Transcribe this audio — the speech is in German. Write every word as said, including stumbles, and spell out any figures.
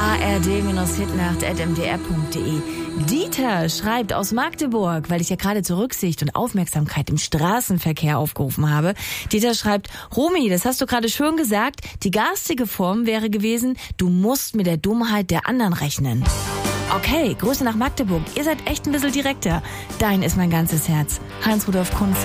a r d Hitnacht at m d r punkt d e. Dieter schreibt aus Magdeburg, weil ich ja gerade zur Rücksicht und Aufmerksamkeit im Straßenverkehr aufgerufen habe. Dieter schreibt, Romy, das hast du gerade schön gesagt, die garstige Form wäre gewesen, du musst mit der Dummheit der anderen rechnen. Okay, Grüße nach Magdeburg. Ihr seid echt ein bisschen direkter. Dein ist mein ganzes Herz. Heinz Rudolf Kunz.